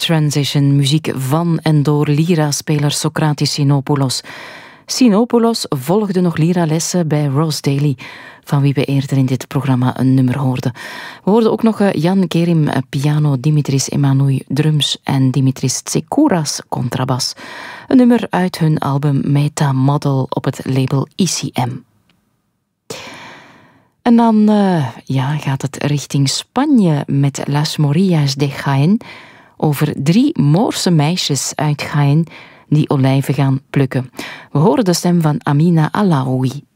Transition, muziek van en door lira-speler Socratis Sinopoulos. Sinopoulos volgde nog liralessen bij Ross Daly, van wie we eerder in dit programma een nummer hoorden. We hoorden ook nog Jan Kerim piano, Dimitris Emanou drums en Dimitris Tsekouras contrabas. Een nummer uit hun album Meta Model op het label ICM. En dan gaat het richting Spanje met Las Morillas de Jaén over 3 Moorse meisjes uit Jaén die olijven gaan plukken. We horen de stem van Amina Alaoui.